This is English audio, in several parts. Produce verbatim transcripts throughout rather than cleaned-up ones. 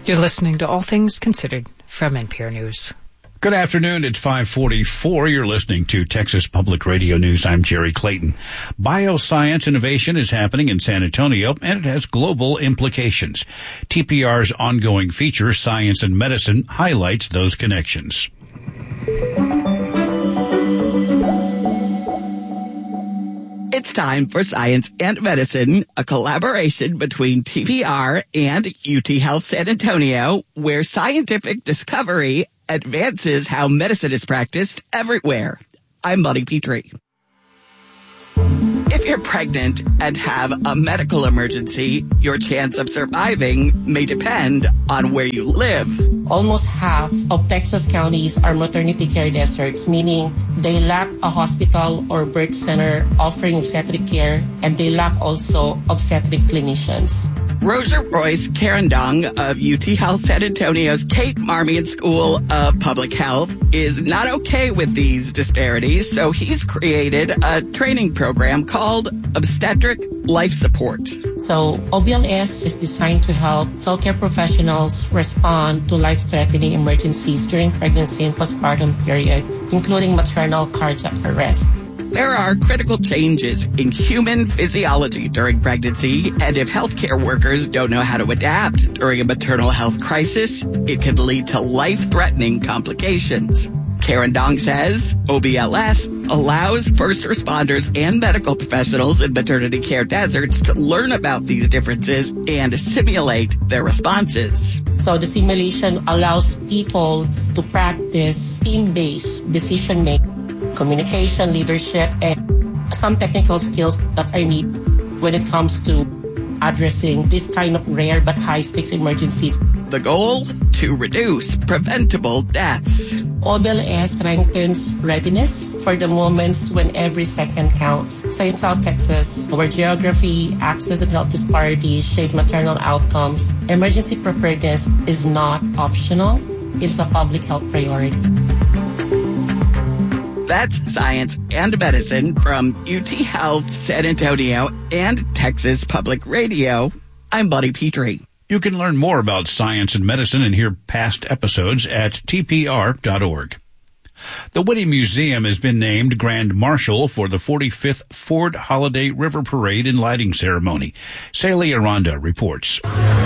You're listening to All Things Considered from N P R News. Good afternoon. It's five forty-four. You're listening to Texas Public Radio News. I'm Jerry Clayton. Bioscience innovation is happening in San Antonio, and it has global implications. T P R's ongoing feature, Science and Medicine, highlights those connections. It's time for Science and Medicine, a collaboration between T P R and U T Health San Antonio, where scientific discovery advances how medicine is practiced everywhere. I'm Buddy Petrie. If you're pregnant and have a medical emergency, your chance of surviving may depend on where you live. Almost half of Texas counties are maternity care deserts, meaning they lack a hospital or birth center offering obstetric care, and they lack also obstetric clinicians. Rosa Royce Carandong of U T Health San Antonio's Kate Marmion School of Public Health is not okay with these disparities, so he's created a training program called Obstetric Life Support. So O B L S is designed to help healthcare professionals respond to life-threatening emergencies during pregnancy and postpartum period, including maternal cardiac arrest. There are critical changes in human physiology during pregnancy, and if healthcare workers don't know how to adapt during a maternal health crisis, it can lead to life-threatening complications. Karen Dong says O B L S allows first responders and medical professionals in maternity care deserts to learn about these differences and simulate their responses. So the simulation allows people to practice team-based decision-making, communication, leadership, and some technical skills that are needed when it comes to addressing this kind of rare but high-stakes emergencies. The goal? To reduce preventable deaths. O B L S strengthens readiness for the moments when every second counts. So in South Texas, where geography, access, and health disparities shape maternal outcomes, emergency preparedness is not optional. It's a public health priority. That's Science and Medicine from U T Health San Antonio and Texas Public Radio. I'm Buddy Petrie. You can learn more about science and medicine and hear past episodes at T P R dot org. The Whitty Museum has been named Grand Marshal for the forty-fifth Ford Holiday River Parade and Lighting Ceremony. Celia Aranda reports.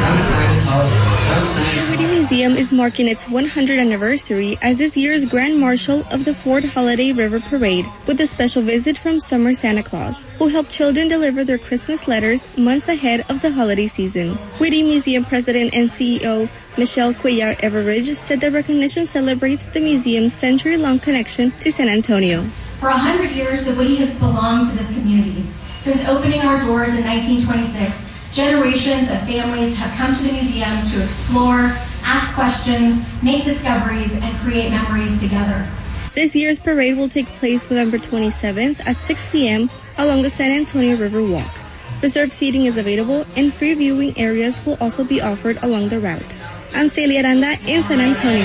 The Whitty Museum is marking its one hundredth anniversary as this year's Grand Marshal of the Ford Holiday River Parade, with a special visit from Summer Santa Claus, who helped children deliver their Christmas letters months ahead of the holiday season. Whitty Museum President and C E O Michelle Cuellar Everidge said the recognition celebrates the museum's century-long connection to San Antonio. For a hundred years, the Whitty has belonged to this community. Since opening our doors in nineteen twenty-six, generations of families have come to the museum to explore, ask questions, make discoveries, and create memories together. This year's parade will take place November twenty-seventh at six p.m. along the San Antonio River Walk. Reserved seating is available, and free viewing areas will also be offered along the route. I'm Celia Aranda in San Antonio.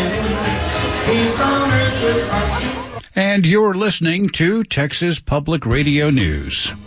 And you're listening to Texas Public Radio News.